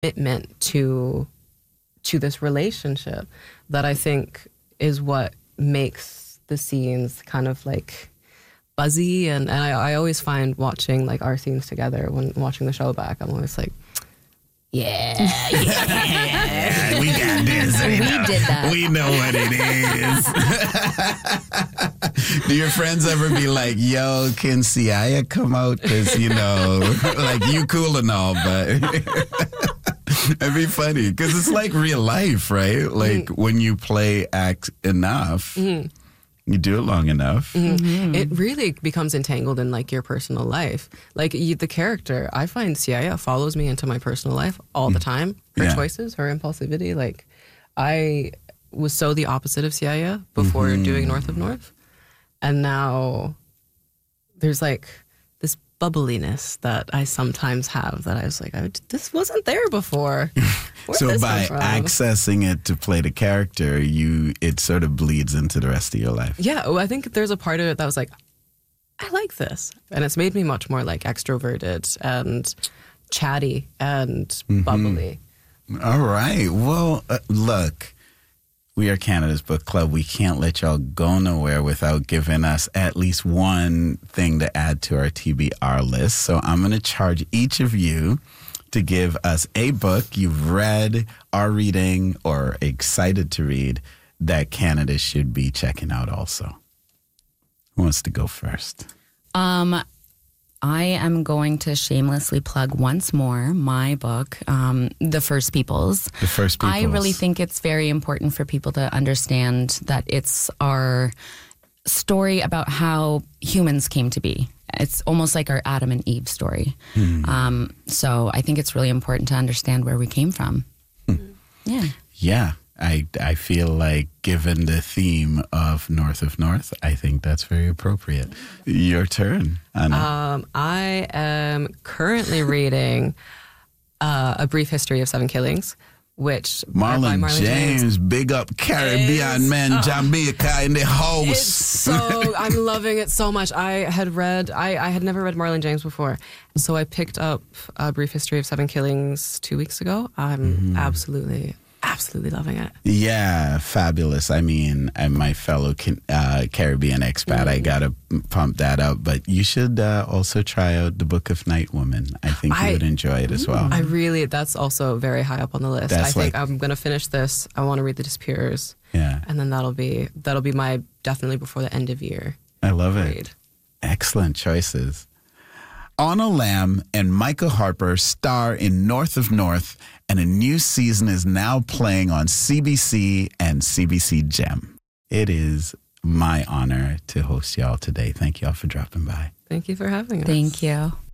commitment to this relationship that I think is what makes the scenes kind of like buzzy. And I always find watching like our scenes together when watching the show back, I'm always like, yeah, we got this. We did that. We know what it is. Do your friends ever be like, yo, can Siaya come out? Because, like, you cool and all, but it'd be funny. Because it's like real life, right? Like, when you act enough, you do it long enough. It really becomes entangled in like your personal life. Like the character, I find Siaya follows me into my personal life all the time. Her choices, her impulsivity. Like I was so the opposite of Siaya before doing North of North. And now there's like this bubbliness that I sometimes have that I was like, this wasn't there before. So by accessing it to play the character, it sort of bleeds into the rest of your life. Yeah, well, I think there's a part of it that was like, I like this. And it's made me much more like extroverted and chatty and bubbly. All right. Well, look, we are Canada's Book Club. We can't let y'all go nowhere without giving us at least one thing to add to our TBR list. So I'm going to charge each of you to give us a book you've read, are reading, or excited to read that Canada should be checking out also. Who wants to go first? I am going to shamelessly plug once more my book, The First Peoples. The First Peoples. I really think it's very important for people to understand that it's our story about how humans came to be. It's almost like our Adam and Eve story. So I think it's really important to understand where we came from. Yeah. Yeah. I feel like given the theme of North of North, I think that's very appropriate. Your turn, Anna. I am currently reading A Brief History of Seven Killings, which Marlon James, big up Caribbean man, Jamaica in the house. I'm loving it so much. I had never read Marlon James before. So I picked up A Brief History of Seven Killings 2 weeks ago. I'm absolutely loving it. Yeah, fabulous. I mean, I'm my fellow Caribbean expat. I got to pump that up. But you should also try out The Book of Night Woman. I think you would enjoy it as well. That's also very high up on the list. I think I'm going to finish this. I want to read The Disappearers. Yeah. And then that'll be my definitely before the end of year. I love it. Excellent choices. Anna Lamb and Micah Harper star in North of North, and a new season is now playing on CBC and CBC Gem. It is my honor to host y'all today. Thank y'all for dropping by. Thank you for having us. Thank you.